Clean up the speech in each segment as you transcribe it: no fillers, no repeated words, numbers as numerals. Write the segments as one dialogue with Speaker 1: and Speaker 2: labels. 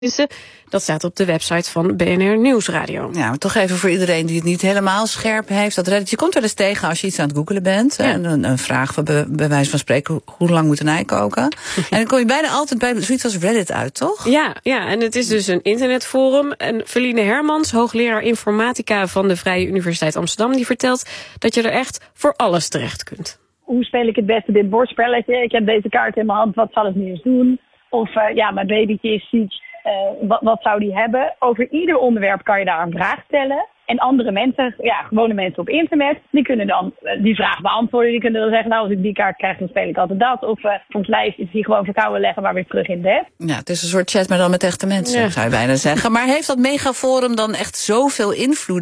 Speaker 1: Dat staat op de website van BNR Nieuwsradio.
Speaker 2: Ja, maar toch even voor iedereen die het niet helemaal scherp heeft. Dat Reddit, je komt wel eens tegen als je iets aan het googelen bent. Ja. En een vraag bij wijze van spreken, hoe lang moet een ei koken? En dan kom je bijna altijd bij zoiets als Reddit uit, toch?
Speaker 1: Ja, en het is dus een internetforum. En Feline Hermans, hoogleraar informatica van de Vrije Universiteit Amsterdam, die vertelt dat je er echt voor alles terecht kunt.
Speaker 3: Hoe speel ik het beste dit bordspelletje? Ik heb deze kaart in mijn hand, wat zal ik nu eens doen? Of mijn babytje is ziek. Wat zou die hebben? Over ieder onderwerp kan je daar een vraag stellen. En andere mensen, gewone mensen op internet, die kunnen dan die vraag beantwoorden. Die kunnen dan zeggen, nou, als ik die kaart krijg, dan speel ik altijd dat. Of soms lijst is die gewoon verkouden leggen, maar weer terug in bed.
Speaker 2: Ja, het is een soort chat, maar dan met echte mensen, zou je bijna zeggen. Maar heeft dat megaforum dan echt zoveel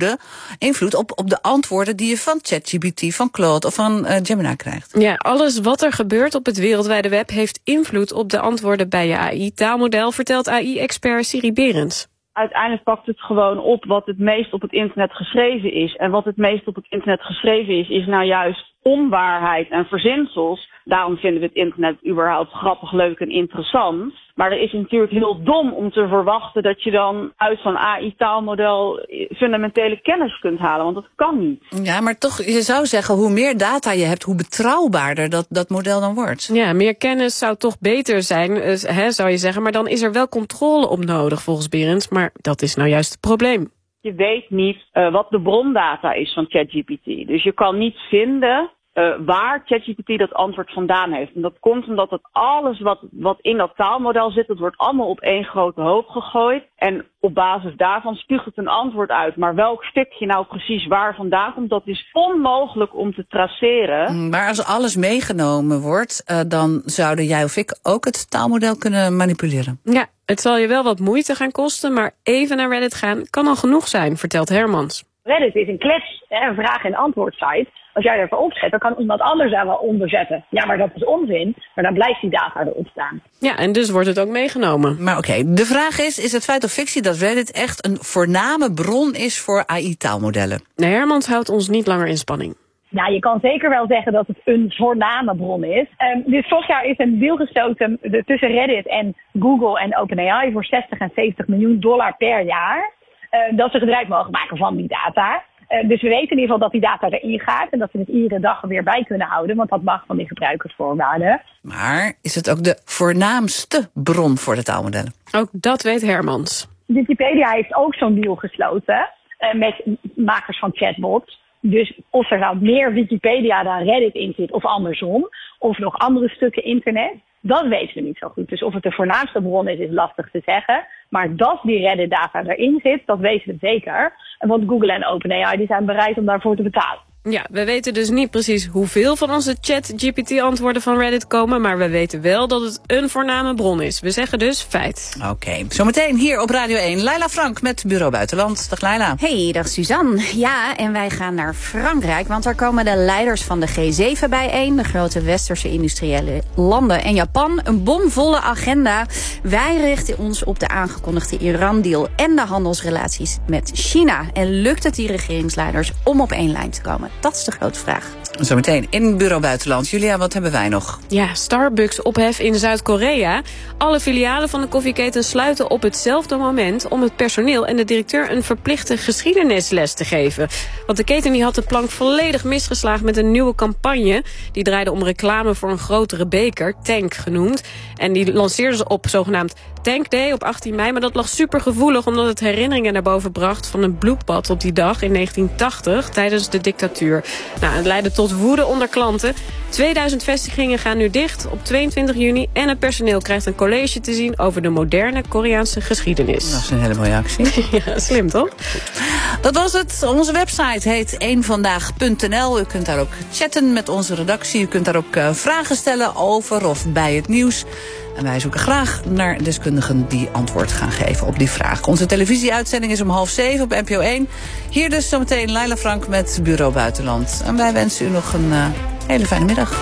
Speaker 2: invloed op de antwoorden die je van ChatGPT, van Claude of van Gemini krijgt?
Speaker 1: Ja, alles wat er gebeurt op het wereldwijde web heeft invloed op de antwoorden bij je AI-taalmodel, vertelt AI-expert Siri Berends.
Speaker 4: Uiteindelijk pakt het gewoon op wat het meest op het internet geschreven is. En wat het meest op het internet geschreven is nou juist onwaarheid en verzinsels. Daarom vinden we het internet überhaupt grappig, leuk en interessant. Maar er is natuurlijk heel dom om te verwachten dat je dan uit zo'n AI-taalmodel fundamentele kennis kunt halen. Want dat kan niet.
Speaker 2: Ja, maar toch, je zou zeggen, hoe meer data je hebt, hoe betrouwbaarder dat model dan wordt.
Speaker 1: Ja, meer kennis zou toch beter zijn, zou je zeggen. Maar dan is er wel controle op nodig, volgens Berends. Maar dat is nou juist het probleem.
Speaker 4: Je weet niet wat de brondata is van ChatGPT. Dus je kan niet vinden waar ChatGPT dat antwoord vandaan heeft. En dat komt omdat het alles wat in dat taalmodel zit, dat wordt allemaal op één grote hoop gegooid. En op basis daarvan spuugt het een antwoord uit. Maar welk stukje nou precies waar vandaan komt, dat is onmogelijk om te traceren.
Speaker 2: Maar als alles meegenomen wordt, dan zouden jij of ik ook het taalmodel kunnen manipuleren.
Speaker 1: Ja, het zal je wel wat moeite gaan kosten, maar even naar Reddit gaan kan al genoeg zijn, vertelt Hermans.
Speaker 3: Reddit is een klets, een vraag- en antwoordsite. Als jij ervoor opzet, dan kan iemand anders daar wel onder zetten. Ja, maar dat is onzin. Maar dan blijft die data erop staan.
Speaker 1: Ja, en dus wordt het ook meegenomen.
Speaker 2: Maar oké, de vraag is het feit of fictie dat Reddit echt een voorname bron is voor AI-taalmodellen?
Speaker 1: Hermans houdt ons niet langer in spanning.
Speaker 3: Ja, je kan zeker wel zeggen dat het een voorname bron is. Dus vorig jaar is een deal gesloten tussen Reddit en Google en OpenAI voor $60 en $70 miljoen per jaar. Dat ze gebruik mogen maken van die data. Dus we weten in ieder geval dat die data erin gaat en dat we het iedere dag er weer bij kunnen houden, want dat mag van die gebruikersvoorwaarden.
Speaker 2: Maar is het ook de voornaamste bron voor de taalmodellen?
Speaker 1: Ook dat weet Hermans.
Speaker 3: Wikipedia heeft ook zo'n deal gesloten met makers van chatbots. Dus of er nou meer Wikipedia dan Reddit in zit of andersom, of nog andere stukken internet, dat weten we niet zo goed. Dus of het de voornaamste bron is lastig te zeggen. Maar dat die Reddit-data erin zit, dat weten we zeker. Want Google en OpenAI die zijn bereid om daarvoor te betalen.
Speaker 1: Ja, we weten dus niet precies hoeveel van onze ChatGPT-antwoorden van Reddit komen, maar we weten wel dat het een voorname bron is. We zeggen dus feit.
Speaker 2: Oké, zometeen hier op Radio 1. Laila Frank met Bureau Buitenland. Dag Laila.
Speaker 5: Hey, dag Suzanne. Ja, en wij gaan naar Frankrijk, want daar komen de leiders van de G7 bijeen. De grote westerse industriële landen en Japan. Een bomvolle agenda. Wij richten ons op de aangekondigde Iran-deal en de handelsrelaties met China. En lukt het die regeringsleiders om op één lijn te komen? Dat is de grote vraag.
Speaker 2: Zometeen in Bureau Buitenland. Julia, wat hebben wij nog?
Speaker 1: Ja, Starbucks ophef in Zuid-Korea. Alle filialen van de koffieketen sluiten op hetzelfde moment om het personeel en de directeur een verplichte geschiedenisles te geven. Want de keten die had de plank volledig misgeslagen met een nieuwe campagne. Die draaide om reclame voor een grotere beker, Tank genoemd. En die lanceerden ze op zogenaamd Tank Day op 18 mei. Maar dat lag super gevoelig omdat het herinneringen naar boven bracht van een bloedbad op die dag in 1980 tijdens de dictatuur. Nou, het leidde tot woede onder klanten. 2000 vestigingen gaan nu dicht op 22 juni. En het personeel krijgt een college te zien over de moderne Koreaanse geschiedenis.
Speaker 2: Dat is een hele mooie actie.
Speaker 1: Ja, slim toch?
Speaker 2: Dat was het. Onze website heet eenvandaag.nl. U kunt daar ook chatten met onze redactie. U kunt daar ook vragen stellen over of bij het nieuws. En wij zoeken graag naar deskundigen die antwoord gaan geven op die vraag. Onze televisieuitzending is om 6:30 op NPO 1. Hier dus zometeen Laila Frank met Bureau Buitenland. En wij wensen u nog een hele fijne middag.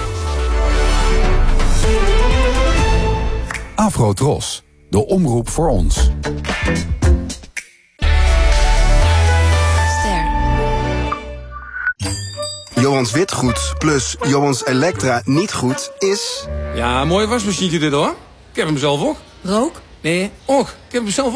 Speaker 6: Afro-Tros, de omroep voor ons.
Speaker 7: Johans witgoed plus Johans Elektra niet goed is...
Speaker 8: Ja, mooi wasmachientje dit hoor. Ik heb hem zelf ook.
Speaker 2: Rook?
Speaker 8: Nee, och, ik heb hem zelf